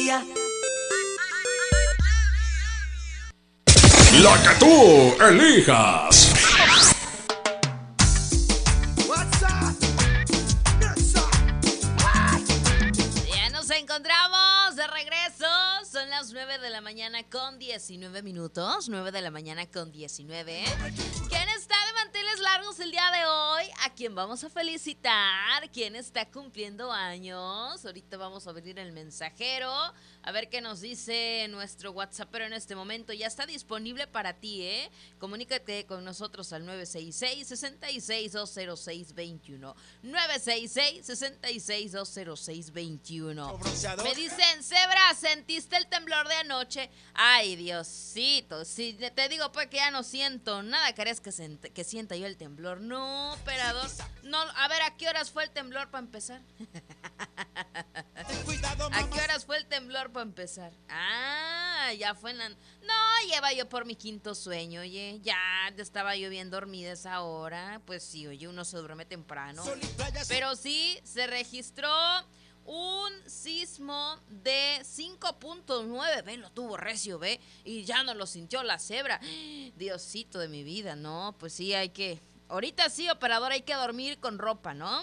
día. La que tú elijas. Ya nos encontramos de regreso. Son las 9 de la mañana con 19 minutos. 9 de la mañana con 19. ¿Quién está de manteles largos el día de hoy? ¿A quién vamos a felicitar? ¿Quién está cumpliendo años? Ahorita vamos a abrir el mensajero. A ver qué nos dice nuestro WhatsApp, pero en este momento ya está disponible para ti, ¿eh? Comunícate con nosotros al 966-66-20621. 966-66-20621. Me dicen, Zebra, ¿sentiste el temblor de anoche? Ay, Diosito, si te digo pues que ya no siento nada, ¿querés que sienta yo el temblor? No, operador. No, a ver, ¿a qué horas fue el temblor para empezar? ¿A qué horas fue el temblor para empezar? Ah, ya fue en la... No, lleva yo por mi quinto sueño, oye. Ya estaba yo bien dormida esa hora. Pues sí, oye, uno se duerme temprano. Pero sí, se registró un sismo de 5.9. Ve, lo tuvo recio, ve. Y ya no lo sintió la cebra. Diosito de mi vida, no, pues sí, hay que... Ahorita sí, operador, hay que dormir con ropa, ¿no?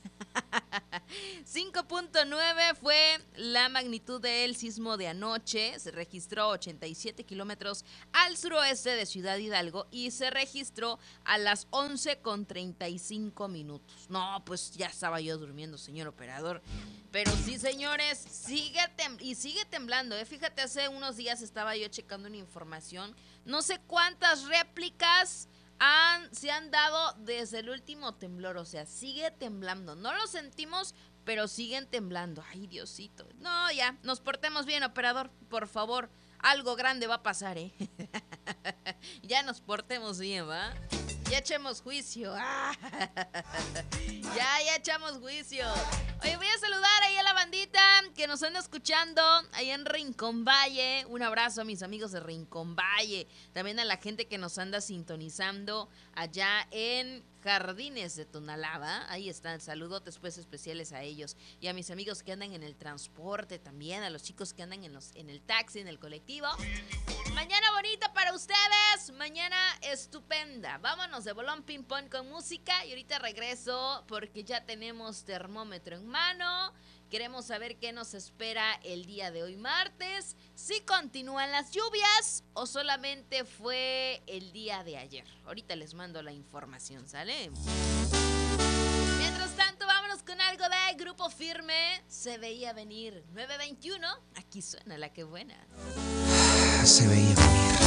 5.9 fue la magnitud del sismo de anoche. Se registró 87 kilómetros al suroeste de Ciudad Hidalgo y se registró a las 11:35 minutos. No, pues ya estaba yo durmiendo, señor operador. Pero sí, señores, sigue temblando. Fíjate, hace unos días estaba yo checando una información. No sé cuántas réplicas se han dado desde el último temblor, o sea, sigue temblando. No lo sentimos, pero siguen temblando. Ay, Diosito. No, ya, nos portemos bien, operador, por favor. Algo grande va a pasar, ¿eh? Ya nos portemos bien, ¿va? Ya echemos juicio. Ya echamos juicio. Oye, voy a saludar ahí a la bandita que nos anda escuchando ahí en Rincón Valle. Un abrazo a mis amigos de Rincón Valle. También a la gente que nos anda sintonizando allá en Jardines de Tonalá. Ahí están, saludotes pues especiales a ellos. Y a mis amigos que andan en el transporte también, a los chicos que andan en el taxi, en el colectivo. Mañana bonita para ustedes, mañana estupenda. Vámonos de bolón ping pong con música y ahorita regreso porque ya tenemos termómetro en mano. Queremos saber qué nos espera el día de hoy martes, si continúan las lluvias o solamente fue el día de ayer. Ahorita les mando la información, ¿sale? Mientras tanto, vámonos con algo de Grupo Firme. Se veía venir 9:21. Aquí suena la que buena. Se veía venir.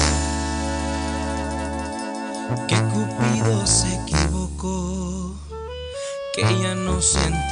Que Cupido se equivocó, que ella no se